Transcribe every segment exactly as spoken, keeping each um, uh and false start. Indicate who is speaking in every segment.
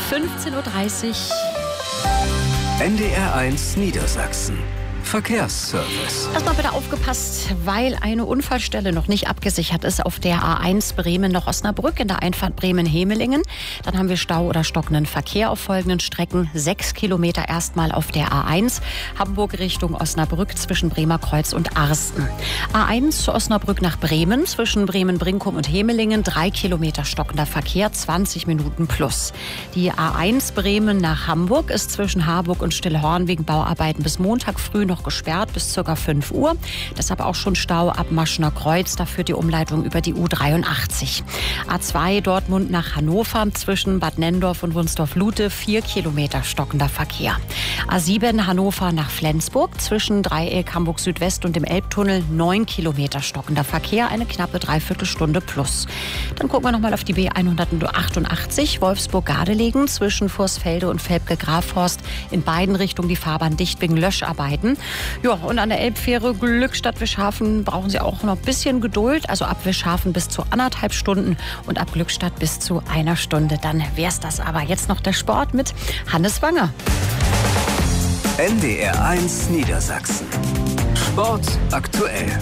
Speaker 1: fünfzehn Uhr dreißig.
Speaker 2: N D R eins Niedersachsen. Verkehrsservice.
Speaker 1: Erstmal bitte aufgepasst, weil eine Unfallstelle noch nicht abgesichert ist auf der A eins Bremen nach Osnabrück in der Einfahrt Bremen-Hemelingen. Dann haben wir Stau oder stockenden Verkehr auf folgenden Strecken. Sechs Kilometer erstmal auf der A eins. Hamburg Richtung Osnabrück zwischen Bremer Kreuz und Arsten. A eins zu Osnabrück nach Bremen zwischen Bremen-Brinkum und Hemelingen. Drei Kilometer stockender Verkehr, zwanzig Minuten plus. Die A eins Bremen nach Hamburg ist zwischen Harburg und Stillhorn wegen Bauarbeiten bis Montag früh noch gesperrt bis ca. fünf Uhr. Deshalb auch schon Stau ab Maschener Kreuz. Da führt die Umleitung über die U dreiundachtzig. A zwei Dortmund nach Hannover zwischen Bad Nenndorf und Wunsdorf-Lute. Vier Kilometer stockender Verkehr. A sieben Hannover nach Flensburg zwischen Dreieck Hamburg Südwest und dem Elbtunnel. Neun Kilometer stockender Verkehr. Eine knappe Dreiviertelstunde plus. Dann gucken wir nochmal auf die B hundertachtundachtzig Wolfsburg-Gardelegen zwischen Vorsfelde und Velpke-Grafhorst. In beiden Richtungen die Fahrbahn dicht wegen Löscharbeiten. Ja, und an der Elbfähre Glückstadt Wischhafen brauchen Sie auch noch ein bisschen Geduld. Also ab Wischhafen bis zu anderthalb Stunden und ab Glückstadt bis zu einer Stunde. Dann wär's das aber. Jetzt noch der Sport mit Hannes Wanger.
Speaker 2: N D R eins Niedersachsen. Sport aktuell.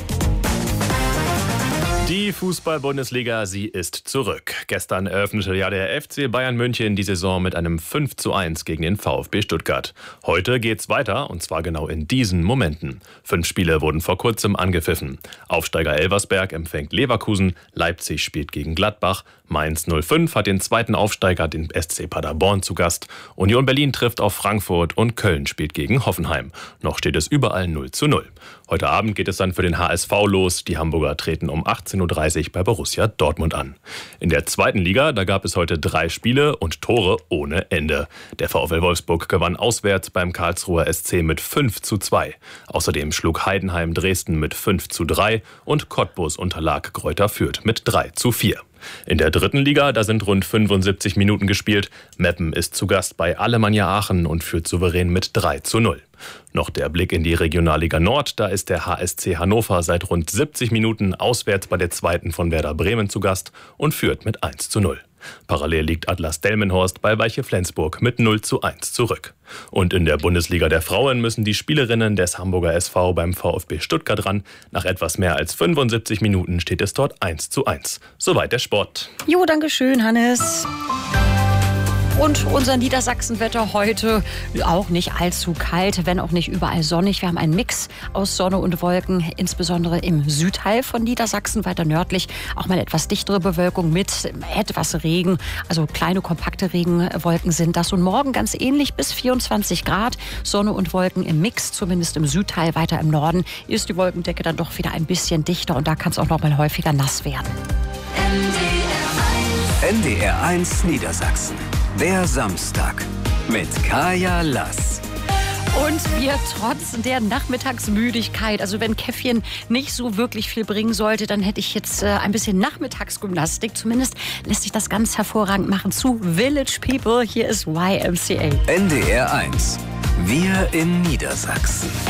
Speaker 3: Die Fußball-Bundesliga, sie ist zurück. Gestern eröffnete ja der F C Bayern München die Saison mit einem fünf zu eins gegen den VfB Stuttgart. Heute geht's weiter, und zwar genau in diesen Momenten. Fünf Spiele wurden vor kurzem angepfiffen. Aufsteiger Elversberg empfängt Leverkusen, Leipzig spielt gegen Gladbach, Mainz null fünf hat den zweiten Aufsteiger, den S C Paderborn, zu Gast. Union Berlin trifft auf Frankfurt und Köln spielt gegen Hoffenheim. Noch steht es überall null zu null. Heute Abend geht es dann für den H S V los. Die Hamburger treten um achtzehn Uhr dreißig bei Borussia Dortmund an. In der zweiten Liga, da gab es heute drei Spiele und Tore ohne Ende. Der VfL Wolfsburg gewann auswärts beim Karlsruher S C mit fünf zu zwei. Außerdem schlug Heidenheim Dresden mit fünf zu drei und Cottbus unterlag Greuther Fürth mit drei zu vier. In der dritten Liga, da sind rund fünfundsiebzig Minuten gespielt. Meppen ist zu Gast bei Alemannia Aachen und führt souverän mit drei zu null. Noch der Blick in die Regionalliga Nord. Da ist der H S C Hannover seit rund siebzig Minuten auswärts bei der zweiten von Werder Bremen zu Gast und führt mit eins zu null. Parallel liegt Atlas Delmenhorst bei Weiche Flensburg mit null zu eins zurück. Und in der Bundesliga der Frauen müssen die Spielerinnen des Hamburger S V beim VfB Stuttgart ran. Nach etwas mehr als fünfundsiebzig Minuten steht es dort eins zu eins. Soweit der Sport.
Speaker 1: Jo, danke schön, Hannes. Und unser Niedersachsenwetter heute auch nicht allzu kalt, wenn auch nicht überall sonnig. Wir haben einen Mix aus Sonne und Wolken, insbesondere im Südteil von Niedersachsen, weiter nördlich auch mal etwas dichtere Bewölkung mit etwas Regen. Also kleine, kompakte Regenwolken sind das. Und morgen ganz ähnlich bis vierundzwanzig Grad. Sonne und Wolken im Mix, zumindest im Südteil. Weiter im Norden ist die Wolkendecke dann doch wieder ein bisschen dichter und da kann es auch noch mal häufiger nass werden.
Speaker 2: N D R eins Niedersachsen. Der Samstag mit Kaya Lass.
Speaker 1: Und wir trotz der Nachmittagsmüdigkeit, also wenn Käffchen nicht so wirklich viel bringen sollte, dann hätte ich jetzt äh, ein bisschen Nachmittagsgymnastik. Zumindest lässt sich das ganz hervorragend machen zu Village People. Hier ist Y M C A.
Speaker 2: N D R eins. Wir in Niedersachsen.